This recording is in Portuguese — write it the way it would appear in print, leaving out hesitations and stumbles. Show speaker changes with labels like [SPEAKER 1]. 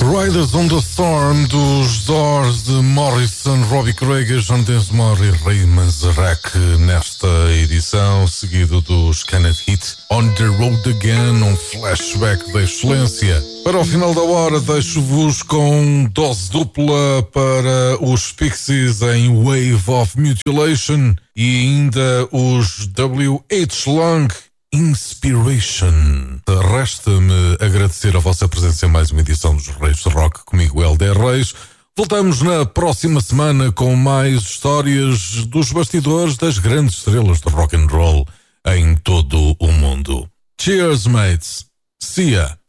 [SPEAKER 1] Riders on the Storm dos Doors de Morrison, Robbie Craig, John Densmore e Ray Manzarek nesta edição, seguido dos Kenneth Heat On the Road Again, um flashback da excelência. Para o final da hora deixo-vos com dose dupla para os Pixies em Wave of Mutilation e ainda os W.H. Long Inspiration. Resta-me agradecer a vossa presença em mais uma edição dos Reis de Rock, comigo Helder Reis. Voltamos na próxima semana com mais histórias dos bastidores das grandes estrelas de rock and roll em todo o mundo. Cheers, mates. See ya.